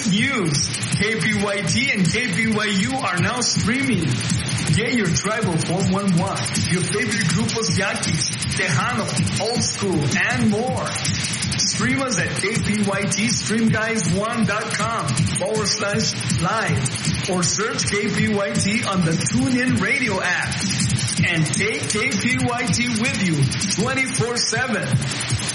Good news! KPYT and KPYU are now streaming. Get your tribal 411, your favorite grupos Yaquis, Tejano, Old School, and more. Stream us at kpytstreamguys1.com/live or search KPYT on the TuneIn Radio app. And take KPYT with you 24/7.